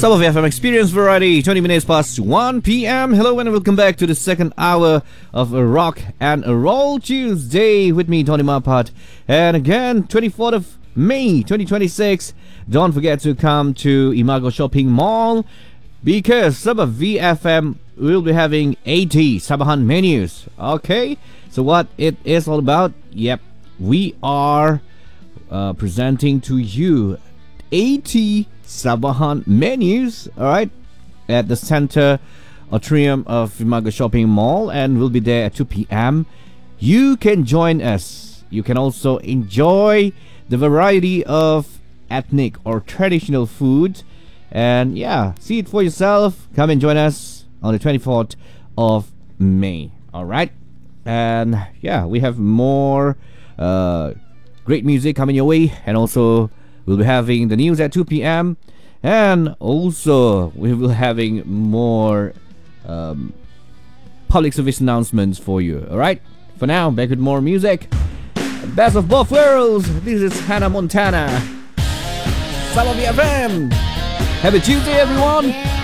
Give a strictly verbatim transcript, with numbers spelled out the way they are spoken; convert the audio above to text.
Some of F M Experience Variety, twenty minutes past one p.m. Hello and welcome back to the second hour of a Rock and a Roll Tuesday with me, Tony Mapat. And again, twenty-fourth of May twenty twenty-six. Don't forget to come to Imago Shopping Mall because Sabah V F M will be having eighty Sabahan menus. Okay, so what it is all about? Yep, we are uh, presenting to you eighty Sabahan menus, alright, at the center atrium of Imago Shopping Mall, and we'll be there at two p.m. You can join us. You can also enjoy the variety of ethnic or traditional food, and yeah, see it for yourself. Come and join us on the twenty-fourth of May, alright? And yeah, we have more uh, great music coming your way, and also we'll be having the news at two p.m. And also we will be having more um, public service announcements for you. Alright? For now, back with more music. Best of both worlds. This is Hannah Montana. Sabah V F M. Happy Tuesday, everyone.